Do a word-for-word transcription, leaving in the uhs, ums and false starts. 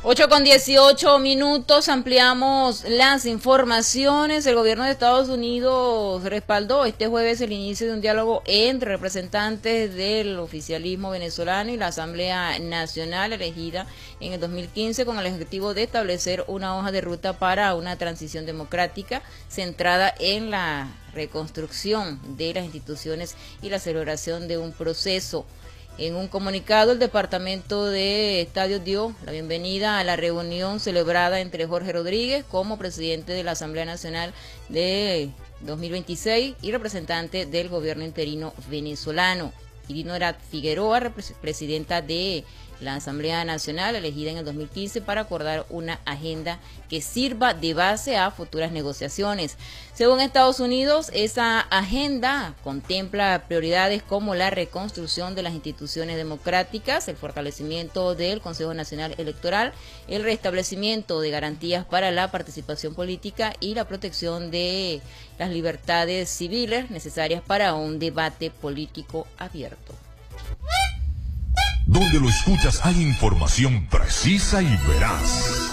ocho con dieciocho minutos, ampliamos las informaciones. El gobierno de Estados Unidos respaldó este jueves el inicio de un diálogo entre representantes del oficialismo venezolano y la Asamblea Nacional elegida en el dos mil quince con el objetivo de establecer una hoja de ruta para una transición democrática centrada en la reconstrucción de las instituciones y la celebración de un proceso. En un comunicado, el Departamento de Estado dio la bienvenida a la reunión celebrada entre Jorge Rodríguez como presidente de la Asamblea Nacional de dos mil veintiséis y representante del gobierno interino venezolano. Irinorat Figueroa, presidenta de la Asamblea Nacional, elegida en el dos mil quince para acordar una agenda que sirva de base a futuras negociaciones. Según Estados Unidos, esa agenda contempla prioridades como la reconstrucción de las instituciones democráticas, el fortalecimiento del Consejo Nacional Electoral, el restablecimiento de garantías para la participación política y la protección de las libertades civiles necesarias para un debate político abierto. Donde lo escuchas hay información precisa y veraz.